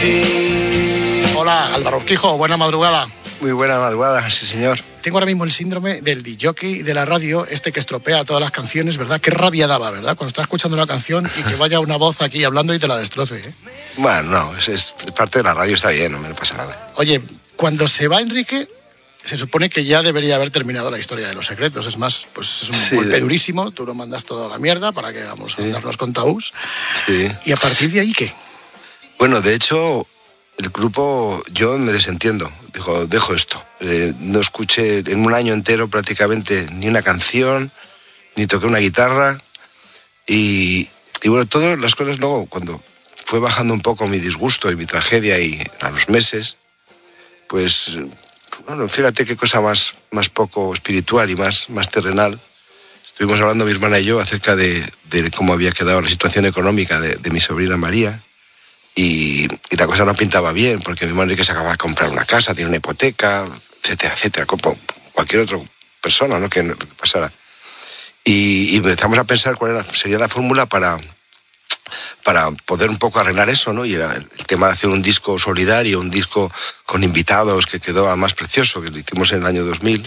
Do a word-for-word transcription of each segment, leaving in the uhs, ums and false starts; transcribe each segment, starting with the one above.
Hola, Álvaro Urquijo, buena madrugada. Muy buena madrugada, sí señor. Tengo ahora mismo el síndrome del disjockey de la radio, este que estropea todas las canciones, ¿verdad? Qué rabia daba, ¿verdad? Cuando estás escuchando una canción y que vaya una voz aquí hablando y te la destroce, ¿eh? Bueno, no, es, es parte de la radio, está bien, no me pasa nada. Oye, cuando se va Enrique, se supone que ya debería haber terminado la historia de Los Secretos. Es más, pues es un sí, golpe de... durísimo, tú lo mandas todo a la mierda para que vamos a sí. darnos con tabús. Sí. ¿Y a partir de ahí qué? Bueno, de hecho, el grupo, yo me desentiendo, digo, dejo esto. Eh, no escuché en un año entero prácticamente ni una canción, ni toqué una guitarra. Y, y bueno, todas las cosas luego, cuando fue bajando un poco mi disgusto y mi tragedia y a los meses, pues, bueno, fíjate qué cosa más, más poco espiritual y más, más terrenal. Estuvimos hablando mi hermana y yo acerca de, de cómo había quedado la situación económica de, de mi sobrina María. Y, y la cosa no pintaba bien, porque mi hermano Enrique se acababa de comprar una casa, tiene una hipoteca, etcétera, etcétera, como cualquier otra persona, ¿no?, que pasara. Y, y empezamos a pensar cuál era, sería la fórmula para, para poder un poco arreglar eso, ¿no? Y era el, el tema de hacer un disco solidario, un disco con invitados, que quedó a más precioso, que lo hicimos en el año dos mil,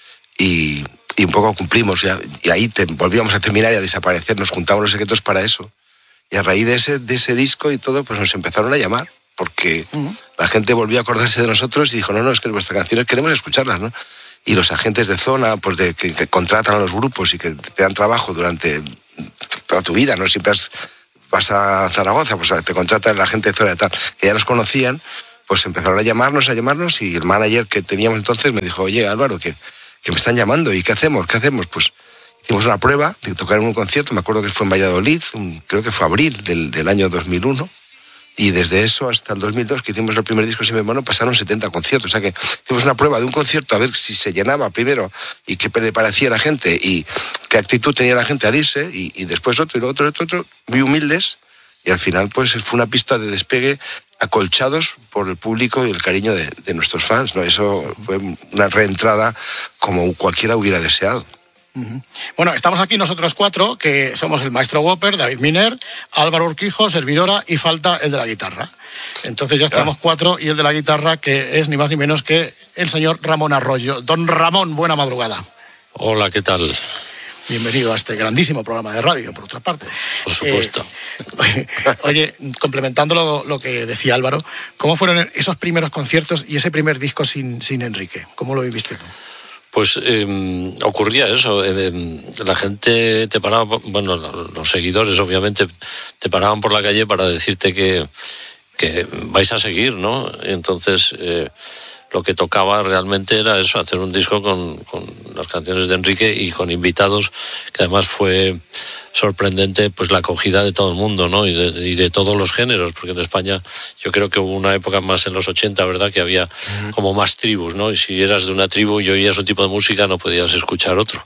y, y un poco cumplimos, ya, y ahí te, volvíamos a terminar y a desaparecer, nos juntamos Los Secretos para eso. Y a raíz de ese, de ese disco y todo, pues nos empezaron a llamar, porque uh-huh. la gente volvió a acordarse de nosotros y dijo, no, no, es que vuestras canciones queremos escucharlas, ¿no? Y los agentes de zona, pues de, que, que contratan a los grupos y que te dan trabajo durante toda tu vida, ¿no? Siempre has, vas a Zaragoza, pues te contrata la gente de zona de tal, que ya nos conocían, pues empezaron a llamarnos, a llamarnos, y el manager que teníamos entonces me dijo, oye, Álvaro, que, que me están llamando, ¿y qué hacemos? ¿Qué hacemos? Pues hicimos una prueba de tocar en un concierto, me acuerdo que fue en Valladolid, un, creo que fue abril del, del año dos mil uno, y desde eso hasta el dos mil dos, que hicimos el primer disco sin mi hermano, pasaron setenta conciertos. O sea que hicimos una prueba de un concierto a ver si se llenaba primero y qué le parecía a la gente y qué actitud tenía la gente al irse, y, y después otro y luego otro, otro, otro, muy humildes, y al final pues fue una pista de despegue acolchados por el público y el cariño de, de nuestros fans, ¿no? Eso fue una reentrada como cualquiera hubiera deseado. Bueno, estamos aquí nosotros cuatro, que somos el maestro Whopper, David Miner, Álvaro Urquijo, servidora, y falta el de la guitarra. Entonces ya estamos cuatro, y el de la guitarra, que es ni más ni menos que el señor Ramón Arroyo. Don Ramón, buena madrugada. Hola, ¿qué tal? Bienvenido a este grandísimo programa de radio, por otra parte. Por supuesto. Eh, oye, complementando lo, lo que decía Álvaro, ¿cómo fueron esos primeros conciertos y ese primer disco sin, sin Enrique? ¿Cómo lo viviste tú? Pues eh, ocurría eso, eh, la gente te paraba, bueno, los seguidores obviamente te paraban por la calle para decirte que, que vais a seguir, ¿no? Entonces eh, lo que tocaba realmente era eso, hacer un disco con, con las canciones de Enrique y con invitados, que además fue sorprendente pues la acogida de todo el mundo, ¿no? Y de, y de todos los géneros, porque en España yo creo que hubo una época más en los ochenta, ¿verdad?, que había como más tribus, ¿no? Y si eras de una tribu y oías un tipo de música no podías escuchar otro.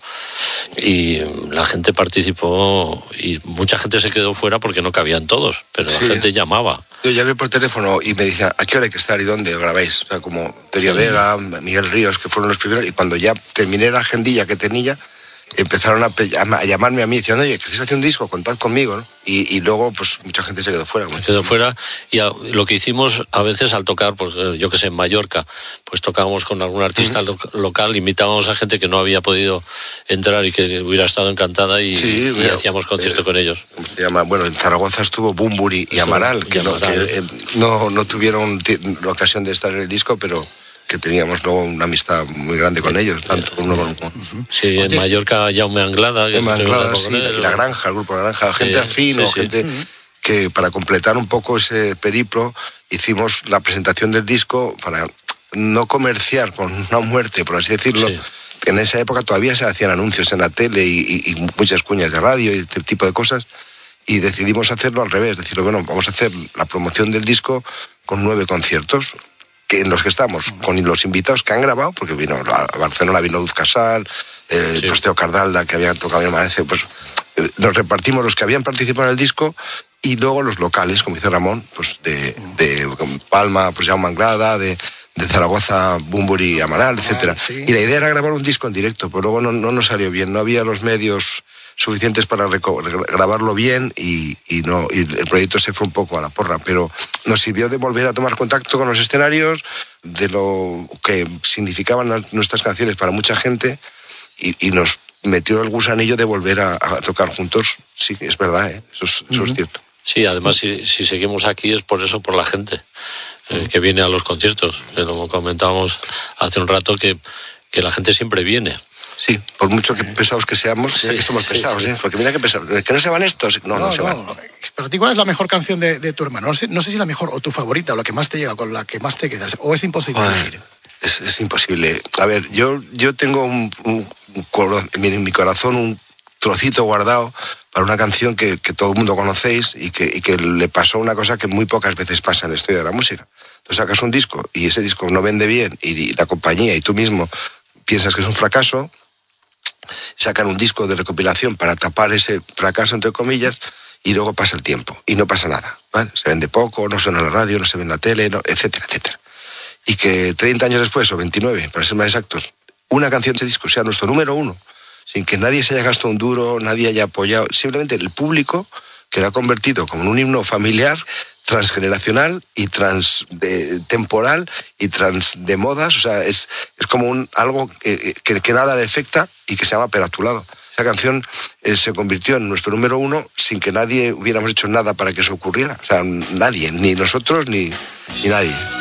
Y la gente participó y mucha gente se quedó fuera porque no cabían todos, pero sí. La gente llamaba. Yo llamé por teléfono y me decían, ¿a qué hora hay que estar y dónde grabáis? O sea, como Teria sí. Vega, Miguel Ríos, que fueron los primeros, y cuando ya terminé la agendilla que tenía, empezaron a, a llamarme a mí diciendo, oye, que estáis haciendo un disco, contad conmigo, ¿no? Y, y luego, pues, mucha gente se quedó fuera. ¿No? Se quedó fuera, y a, lo que hicimos a veces al tocar, pues, yo que sé, en Mallorca, pues tocábamos con algún artista uh-huh. lo, local, invitábamos a gente que no había podido entrar y que hubiera estado encantada, y, sí, y mira, hacíamos concierto eh, con ellos. ¿Cómo se llama? Bueno, en Zaragoza estuvo Bumburi y Amaral, que, y Amaral. No, que eh, no, no tuvieron t- la ocasión de estar en el disco, pero que teníamos luego una amistad muy grande con ellos, tanto uno con uno. Sí, en Mallorca, Jaume Anglada. Jaume Anglada, sí, y La Granja, el grupo La Granja, gente sí, afín, sí, o sí. gente uh-huh. que para completar un poco ese periplo hicimos la presentación del disco para no comerciar con una muerte, por así decirlo. Sí. En esa época todavía se hacían anuncios en la tele y, y, y muchas cuñas de radio y este tipo de cosas, y decidimos hacerlo al revés, decir, bueno, vamos a hacer la promoción del disco con nueve conciertos, que en los que estamos, con los invitados que han grabado, porque vino a Barcelona, vino Luz Casal, eh, sí. pues Teo Cardalda, que había tocado, me parece, pues eh, nos repartimos los que habían participado en el disco y luego los locales, como dice Ramón, pues de, de Palma, pues Jaume Anglada, de, de Zaragoza, Bumburi y Amaral, etcétera. Ah, sí. Y la idea era grabar un disco en directo, pero luego no, no nos salió bien, no había los medios suficientes para reco- grabarlo bien y, y, no, y el proyecto se fue un poco a la porra, pero nos sirvió de volver a tomar contacto con los escenarios, de lo que significaban las, nuestras canciones para mucha gente y, y nos metió el gusanillo de volver a, a tocar juntos. Sí, es verdad, ¿eh? eso, es, eso uh-huh. es cierto. Sí, además si, si seguimos aquí es por eso, por la gente eh, que viene a los conciertos, que lo comentábamos hace un rato, que, que la gente siempre viene. Sí, por mucho que pesados que seamos, sí, que somos sí, pesados, sí. ¿eh? Porque mira que pesados, que no se van estos, no, no, no se van. No. Para ti, ¿cuál es la mejor canción de, de tu hermano? No sé, no sé si la mejor o tu favorita o la que más te llega, con la que más te quedas, o es imposible bueno, elegir. Es, es imposible. A ver, yo, yo tengo un, un, un, en mi corazón un trocito guardado para una canción que, que todo el mundo conocéis y que, y que le pasó una cosa que muy pocas veces pasa en la historia de la música. Tú sacas un disco y ese disco no vende bien y, y la compañía y tú mismo piensas que es un fracaso, sacan un disco de recopilación para tapar ese fracaso, entre comillas, y luego pasa el tiempo y no pasa nada, ¿vale? Se vende poco, no suena en la radio, no se ve en la tele, no, etcétera, etcétera. Y que treinta años después, o veintinueve, para ser más exactos, una canción de ese disco sea nuestro número uno, sin que nadie se haya gastado un duro, nadie haya apoyado, simplemente el público que lo ha convertido como en un himno familiar, transgeneracional y trans de, temporal y trans de modas, o sea, es, es como un algo que, que, que nada le afecta y que se llama Pero a tu lado. Esa canción eh, se convirtió en nuestro número uno sin que nadie hubiéramos hecho nada para que eso ocurriera, o sea, nadie, ni nosotros ni, ni nadie.